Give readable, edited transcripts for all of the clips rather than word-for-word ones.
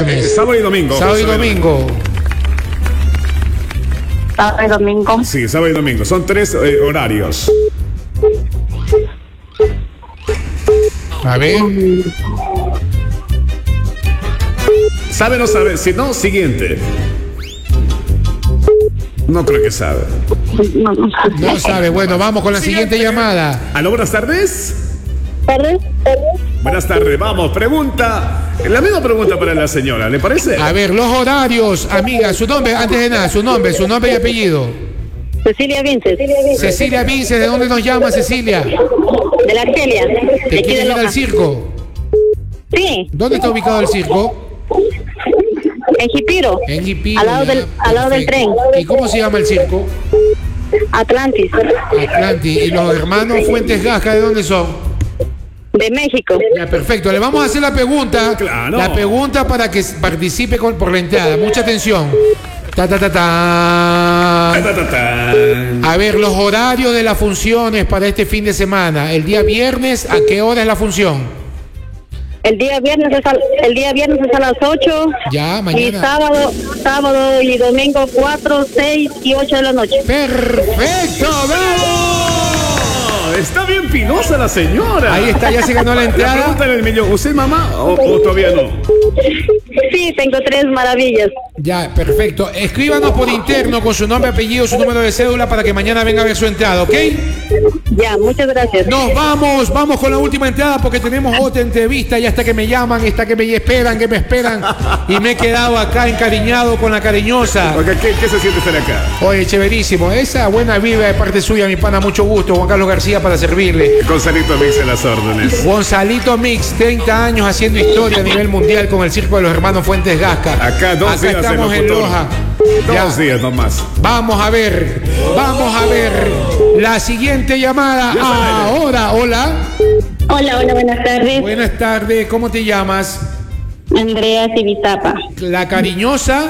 viernes. Sábado y domingo. Sábado y domingo. Sábado y domingo. Sí, sábado y domingo. Son 3 horarios. A ver. ¿Sabe o no sabe? Si no, siguiente. No creo que sabe. No sabe. Bueno, vamos con la siguiente llamada. Aló, buenas tardes. ¿Tardes? Buenas tardes, vamos, pregunta. La misma pregunta para la señora, ¿le parece? A ver, los horarios, amiga, su nombre, antes de nada, su nombre y apellido. Cecilia Vinces. Cecilia Vinces, ¿de dónde nos llama Cecilia? De la Argelia. ¿Te quieres ir al circo? Sí, ¿Dónde está ubicado el circo? en Jipiro. En Jipiro. Al lado ya, al lado del perfecto. tren. ¿Y cómo se llama el circo? Atlantis. Atlantis. ¿Y los hermanos Fuentes Gasca de dónde son? De México. Ya, perfecto. Le vamos a hacer la pregunta. Claro. La pregunta para que participe por la entrada. Mucha atención. Ta, ta, ta, ta. Ta, ta, ta. A ver, los horarios de las funciones para este fin de semana. El día viernes, ¿a qué hora es la función? El día viernes es a las 8. Ya, Y mañana. sábado y domingo 4, 6 y 8 de la noche. Perfecto, bravo. Está bien pinosa la señora. Ahí está, ya se ganó la La entrada. pregunta en el millón, ¿usted es mamá o todavía no? Sí, tengo 3 maravillas. Ya, perfecto. Escríbanos por interno con su nombre, apellido, su número de cédula para que mañana venga a ver su entrada, ¿ok? Ya, muchas gracias. Nos vamos con la última entrada porque tenemos otra entrevista y hasta que me llaman, hasta que me esperan y me he quedado acá encariñado con la cariñosa. Porque, ¿qué se siente estar acá? Oye, chéverísimo, esa buena vibra de parte suya, mi pana, mucho gusto, Juan Carlos García, para servirle. Gonzalito Mix en las órdenes. Gonzalito Mix, 30 años haciendo historia a nivel mundial con el circo de los hermanos Fuentes Gasca. Acá 2 días estamos en locutor. Loja. 2 días nomás. Vamos a ver la siguiente llamada ahora. Hola. Hola, buenas tardes. Buenas tardes, ¿cómo te llamas? Andrea Civitapa. La cariñosa.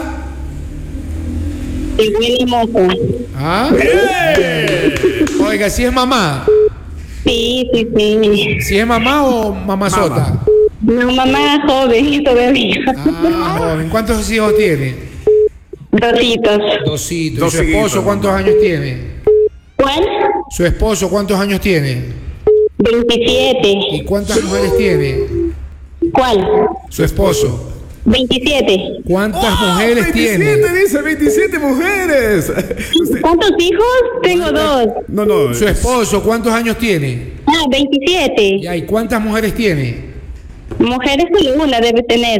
Y Willy Mozo. ¿Ah? Oiga, ¿si es mamá? Sí. ¿Si es mamá o mamazota? No, mamá joven todavía. Ah, joven. ¿Cuántos hijos tiene? 2 hijitos. 2 hijos. Dos ¿Su esposo hijitos, cuántos años tiene? ¿Cuál? ¿Su esposo cuántos años tiene? 27. ¿Y cuántas mujeres tiene? ¿Cuál? Su esposo. 27. ¿Cuántas mujeres 27, tiene? dice, 27 mujeres. ¿Cuántos hijos? Tengo 2. No. ¿Su esposo cuántos años tiene? 27. ¿Y cuántas mujeres tiene? Mujeres solo una debe tener.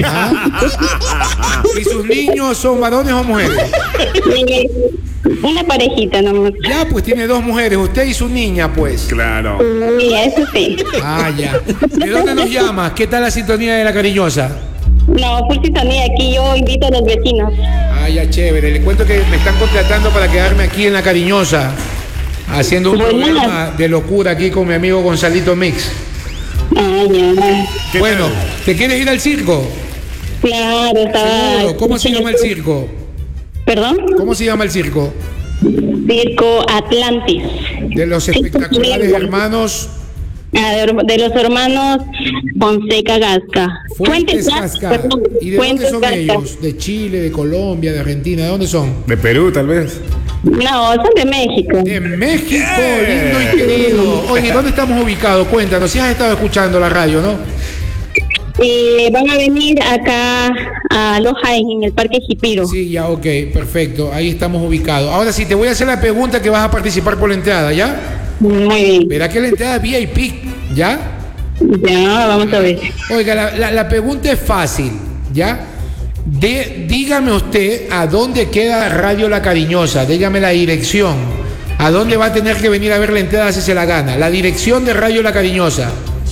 ¿Ah? ¿Y sus niños son varones o mujeres? Una parejita nomás. Ya, pues tiene 2 mujeres, usted y su niña, pues. Claro. Sí, eso sí. Ah, ya. ¿De dónde nos llamas? ¿Qué tal la sintonía de la cariñosa? No, full sintonía. Aquí yo invito a los vecinos. Ah, ya, chévere. Le cuento que me están contratando para quedarme aquí en la cariñosa, haciendo un Buenas. programa de locura aquí con mi amigo Gonzalito Mix. Ah, ya. ¿Qué Bueno, tal? ¿te quieres ir al circo? Claro, estaba. Seguro. ¿Cómo se llama el circo? ¿Perdón? ¿Cómo se llama el circo? Circo Atlantis. De los espectaculares hermanos De los hermanos Fonseca Gasca. Fuentes Gasca. perdón, ¿Y de Fuentes dónde son Gasca. ellos? ¿De Chile, de Colombia, de Argentina? ¿De dónde son? De Perú, tal vez. No, son de México. De México, lindo y querido. Oye, ¿dónde estamos ubicados? Cuéntanos, si has estado escuchando la radio, ¿no? Van a venir acá a Loja en el Parque Jipiro. Sí, ya, ok, perfecto. Ahí estamos ubicados. Ahora sí, te voy a hacer la pregunta que vas a participar por la entrada, ¿ya? Muy bien. Verá que la entrada es VIP, ¿ya? Ya, vamos a ver. Oiga, la pregunta es fácil, ¿ya? Dígame usted a dónde queda Radio La Cariñosa, dígame la dirección. ¿A dónde va a tener que venir a ver la entrada si se la gana? La dirección de Radio La Cariñosa.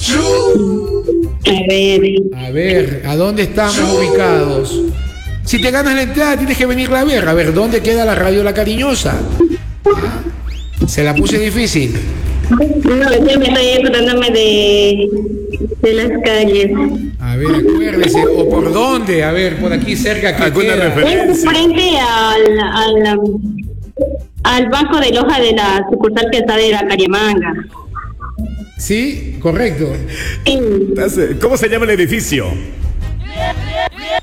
A ver, ¿a dónde estamos ubicados? Si te ganas la entrada tienes que venirla a ver. A ver, ¿dónde queda la Radio La Cariñosa? ¿Ah? Se la puse difícil. No, yo me estoy acordándome de las calles. A ver, acuérdese. ¿O por dónde? A ver, por aquí cerca que ¿Alguna queda. referencia? Frente al banco de Loja de la sucursal que está de la Cariamanga. Sí, correcto. Sí. ¿Cómo se llama el edificio?